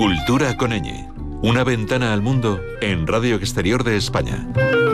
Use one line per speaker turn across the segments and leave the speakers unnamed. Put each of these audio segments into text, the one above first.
Cultura con ñ. Una ventana al mundo en Radio Exterior de España.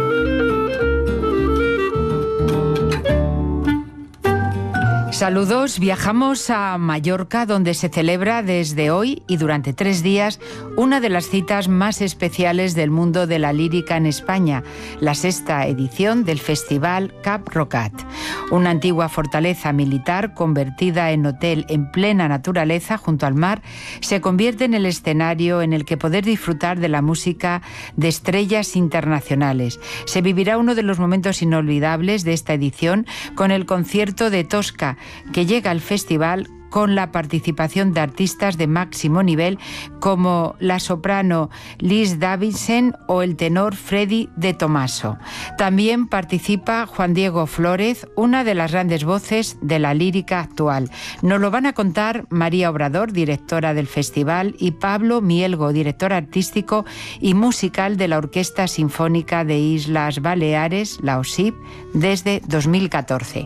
Saludos, viajamos a Mallorca, donde se celebra desde hoy y durante 3 días una de las citas más especiales del mundo de la lírica en España, la 6ª edición del Festival Cap Rocat. Una antigua fortaleza militar convertida en hotel en plena naturaleza junto al mar, se convierte en el escenario en el que poder disfrutar de la música de estrellas internacionales. Se vivirá uno de los momentos inolvidables de esta edición con el concierto de Tosca, que llega al festival con la participación de artistas de máximo nivel como la soprano Liz Davidson o el tenor Freddy de Tomaso. También participa Juan Diego Flórez, una de las grandes voces de la lírica actual. Nos lo van a contar María Obrador, directora del festival, y Pablo Mielgo, director artístico y musical de la Orquesta Sinfónica de Islas Baleares, la OSIP, desde 2014.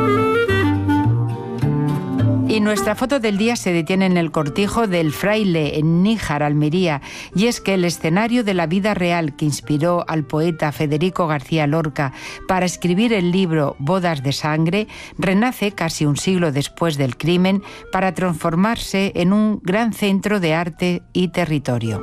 Y nuestra foto del día se detiene en el cortijo del Fraile, en Níjar, Almería, y es que el escenario de la vida real que inspiró al poeta Federico García Lorca para escribir el libro Bodas de Sangre renace casi un siglo después del crimen para transformarse en un gran centro de arte y territorio.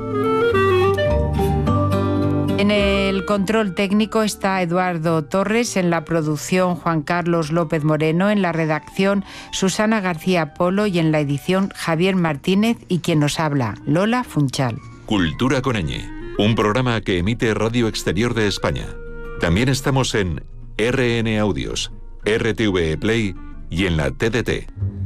En el control técnico está Eduardo Torres, en la producción Juan Carlos López Moreno, en la redacción Susana García Polo y en la edición Javier Martínez y quien nos habla, Lola Funchal.
Cultura con ñ, un programa que emite Radio Exterior de España. También estamos en RN Audios, RTV Play y en la TDT.